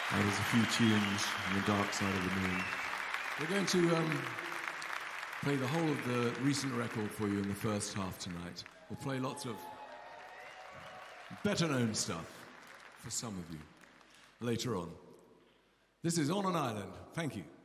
There's a few tunes on the dark side of the moon. We're going to play the whole of the recent record for you in the first half tonight. We'll play lots of better-known stuff for some of you later on. This is On an Island. Thank you.